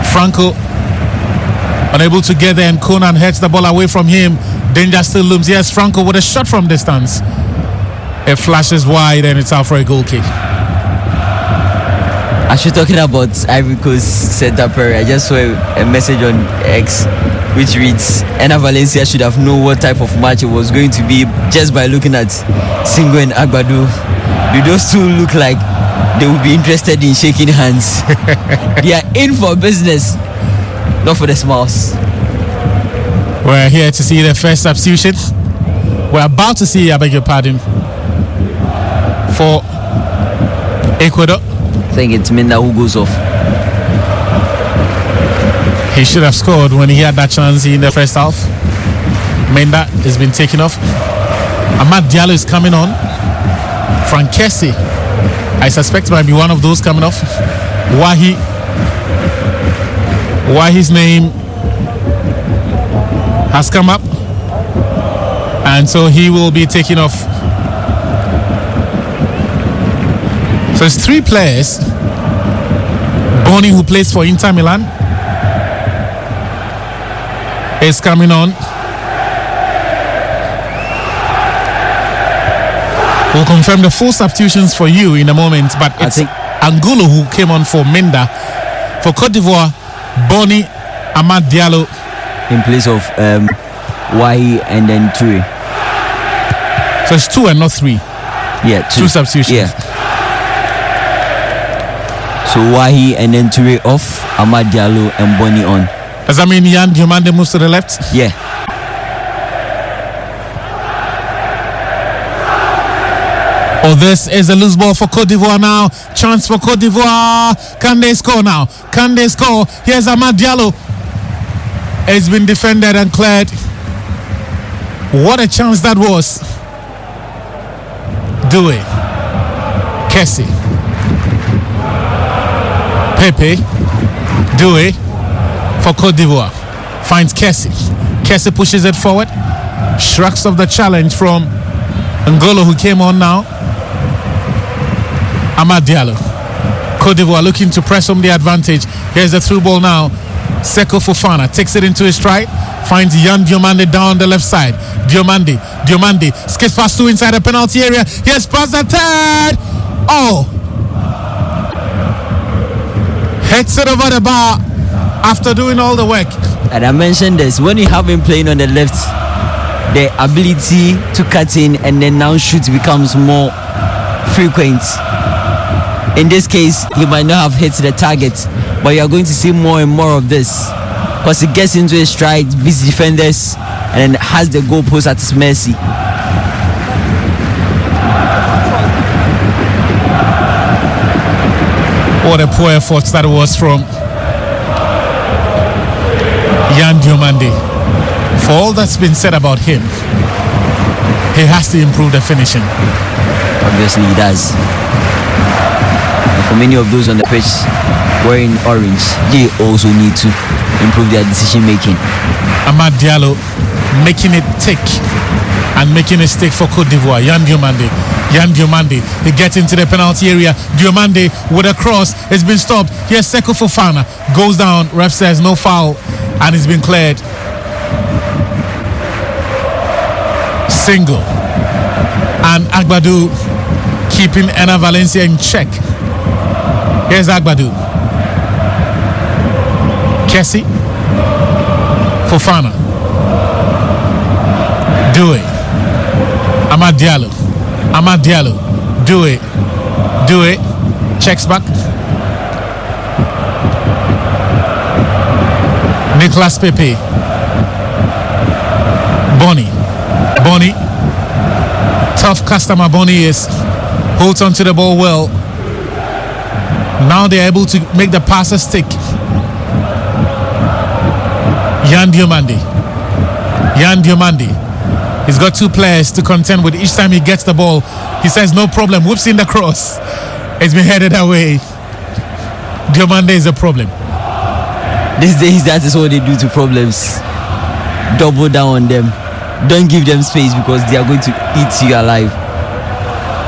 Franco unable to get there, and Conan heads the ball away from him. Danger still looms. Yes, Franco with a shot from distance. It flashes wide and it's out for a goal kick. As you're talking about Ivory Coast centre pair, I just saw a message on X which reads, Enner Valencia should have known what type of match it was going to be just by looking at Singo and Agbado. Do those two look like they would be interested in shaking hands? They are in for business, not for the smiles. We're here to see the first substitution. We're about to see, I beg your pardon, for Ecuador. I think it's Minda who goes off. He should have scored when he had that chance in the first half. Minda has been taken off. Amad Diallo is coming on. Frankesi, I suspect, might be one of those coming off. Wahi's name has come up, and so he will be taken off. So it's 3 players. Boni, who plays for Inter Milan, is coming on. We'll confirm the full substitutions for you in a moment, but it's Angulo who came on for Minda. For Cote d'Ivoire, Boni, Amad Diallo in place of Wahi and then Toure. So it's 2 and not 3. Yeah, 2 substitutions. Yeah. So Wahi and then Toure off, Amad Diallo and Boni on. Does that mean Yan Diomande moves to the left? Yeah. Oh, this is a loose ball for Cote d'Ivoire now. Chance for Cote d'Ivoire. Can they score now? Can they score? Here's Amad Diallo. It's been defended and cleared. What a chance that was. Doué. Kessie. Pepe. Doué for Cote d'Ivoire. Finds Kessie. Kessie pushes it forward. Shrugs off the challenge from Ngolo, who came on now. Amad Diallo. Cote d'Ivoire looking to press home the advantage. Here's the through ball now. Seko Fofana takes it into his stride. Finds Yan Diomande down the left side. Diomande skips past 2 inside the penalty area. Here's past the third. Oh! Hits it over the bar after doing all the work. And I mentioned this, when you have him playing on the left, the ability to cut in and then now shoot becomes more frequent. In this case, he might not have hit the target, but you are going to see more and more of this because he gets into his stride, beats defenders, and then has the goalpost at his mercy. What a poor effort that was from Yan Diomande. For all that's been said about him, he has to improve the finishing. Obviously he does. And for many of those on the pitch wearing orange, they also need to improve their decision making. Amad Diallo making it tick and making it stick for Cote d'Ivoire. Yan Diomande, he gets into the penalty area. Diomande with a cross, it's been stopped. Here's Seko Fofana, goes down, ref says no foul, and it's been cleared. Single and Agbadu keeping Enner Valencia in check. Here's Agbadu. Kessie. Fofana. Doué. Amad Diallo. Doué. Checks back. Nicolas Pepe. Boni. Tough customer Boni is. Holds onto the ball well. Now they're able to make the passes stick. Yan Diomande. He's got 2 players to contend with. Each time he gets the ball, he says no problem. Whoops in the cross. It's been headed away. Diomande is a problem. These days, that is what they do to problems. Double down on them. Don't give them space because they are going to eat you alive.